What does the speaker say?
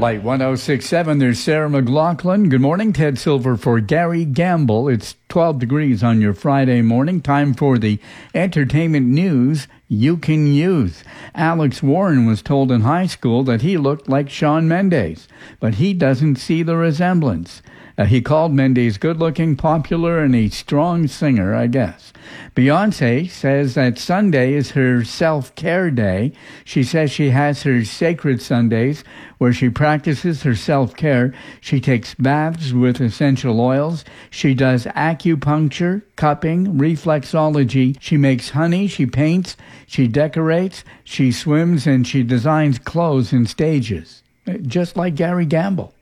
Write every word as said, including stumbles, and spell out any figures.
Light one oh six point seven, there's Sarah McLaughlin. Good morning, Ted Silver for Gary Gamble. It's twelve degrees on your Friday morning. Time for the entertainment news you can use. Alex Warren was told in high school that he looked like Shawn Mendes, but he doesn't see the resemblance. Uh, he called Mendes good-looking, popular, and a strong singer, I guess. Beyonce says that Sunday is her self-care day. She says she has her sacred Sundays where she practices her self-care. She takes baths with essential oils. She does acupuncture, cupping, reflexology. She makes honey. She paints. She decorates. She swims, and she designs clothes in stages, just like Gary Gamble.